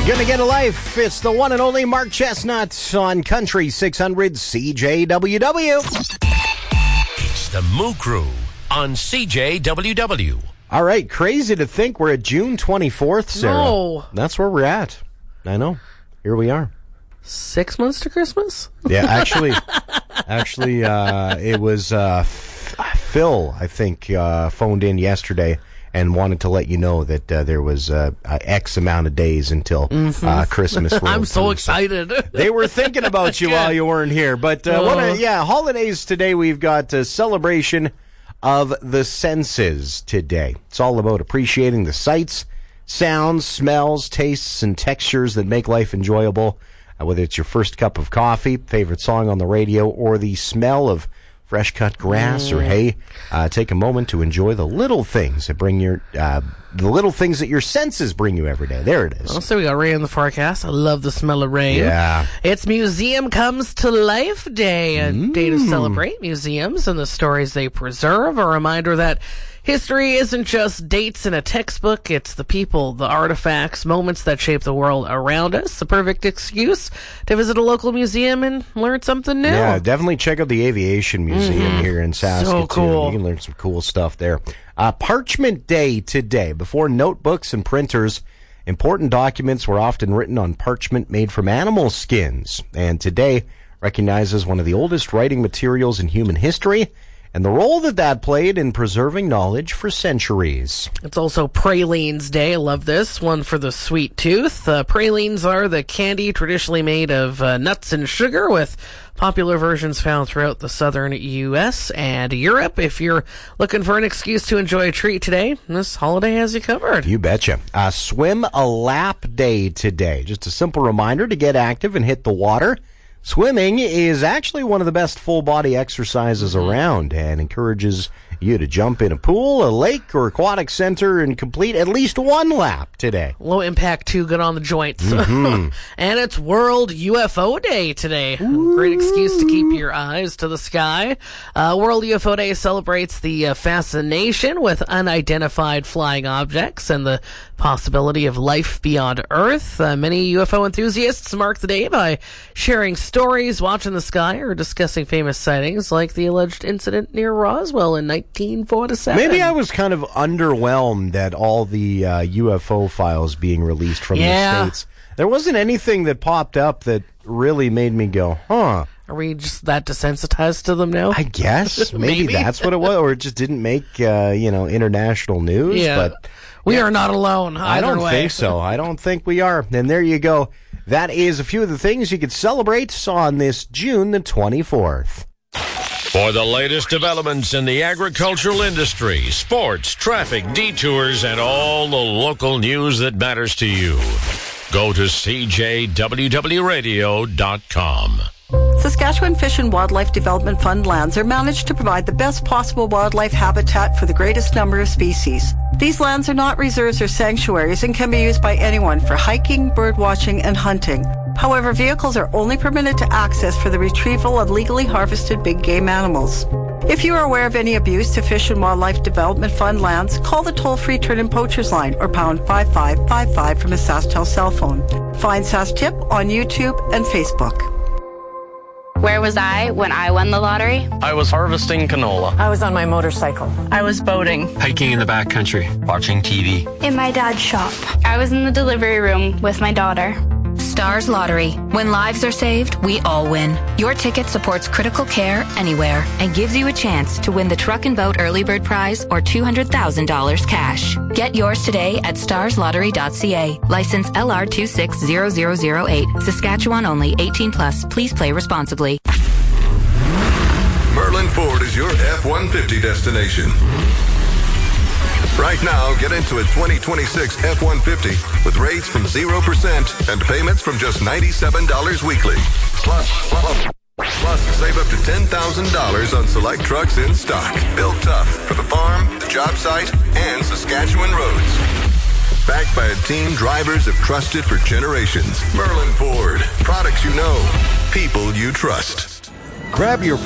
Gonna get a life. It's the one and only Mark Chestnut on Country 600 CJWW. It's the Moo Crew on CJWW. All right, crazy to think we're at June 24th, Sarah. No. That's where we're at. I know. Here we are. 6 months to Christmas? Yeah, actually, it was Phil, I think, phoned in yesterday and wanted to let you know that there was X amount of days until Christmas rolled I'm so through. excited. They were thinking about you while you weren't here. But holidays today. We've got a celebration of the senses today. It's all about appreciating the sights, sounds, smells, tastes, and textures that make life enjoyable. Whether it's your first cup of coffee, favorite song on the radio, or the smell of fresh cut grass or hay, take a moment to enjoy the little things that bring your senses bring you every day. There it is. Also, we got rain in the forecast. I love the smell of rain. Yeah. It's Museum Comes to Life Day, a day to celebrate museums and the stories they preserve. A reminder that history isn't just dates in a textbook. It's the people, the artifacts, moments that shape the world around us. The perfect excuse to visit a local museum and learn something new. Yeah, definitely check out the Aviation Museum here in Saskatoon. So cool. You can learn some cool stuff there. Parchment Day today. Before notebooks and printers, important documents were often written on parchment made from animal skins. And today recognizes one of the oldest writing materials in human history and the role that played in preserving knowledge for centuries. It's also Pralines Day. I love this one for the sweet tooth. Pralines are the candy traditionally made of nuts and sugar, with popular versions found throughout the southern U.S. and Europe. If you're looking for an excuse to enjoy a treat today, this holiday has you covered. You betcha. Swim a lap day today. Just a simple reminder to get active and hit the water. Swimming is actually one of the best full-body exercises around and encourages you to jump in a pool, a lake, or aquatic center and complete at least one lap today. Low impact, too good on the joints. And it's World UFO Day today. Great excuse to keep your eyes to the sky. World UFO Day celebrates the fascination with unidentified flying objects and the possibility of life beyond Earth. Many UFO enthusiasts mark the day by sharing stories, watching the sky, or discussing famous sightings like the alleged incident near Roswell in 1947. Maybe I was kind of underwhelmed at all the UFO files being released from the States. There wasn't anything that popped up that really made me go, huh. Are we just that desensitized to them now? I guess. Maybe that's what it was. Or it just didn't make, international news. Yeah. But we are not alone. I don't think so. I don't think we are. And there you go. That is a few of the things you could celebrate on this June the 24th. For the latest developments in the agricultural industry, sports, traffic, detours, and all the local news that matters to you, go to CJWWRadio.com. Saskatchewan Fish and Wildlife Development Fund lands are managed to provide the best possible wildlife habitat for the greatest number of species. These lands are not reserves or sanctuaries and can be used by anyone for hiking, bird watching, and hunting. However, vehicles are only permitted to access for the retrieval of legally harvested big game animals. If you are aware of any abuse to Fish and Wildlife Development Fund lands, call the toll-free Turn-In Poachers line or pound 5555 from a SaskTel cell phone. Find SaskTip on YouTube and Facebook. Where was I when I won the lottery? I was harvesting canola. I was on my motorcycle. I was boating. Hiking in the backcountry. Watching TV. In my dad's shop. I was in the delivery room with my daughter. Stars Lottery. When lives are saved, we all win. Your ticket supports critical care anywhere and gives you a chance to win the Truck and Boat Early Bird Prize or $200,000 cash. Get yours today at starslottery.ca. License LR260008. Saskatchewan only. 18 plus. Please play responsibly. Merlin Ford is your F-150 destination. Right now, get into a 2026 F-150 with rates from 0% and payments from just $97 weekly. Plus, save up to $10,000 on select trucks in stock. Built tough for the farm, the job site, and Saskatchewan roads. Backed by a team drivers have trusted for generations. Merlin Ford. Products you know. People you trust. Grab your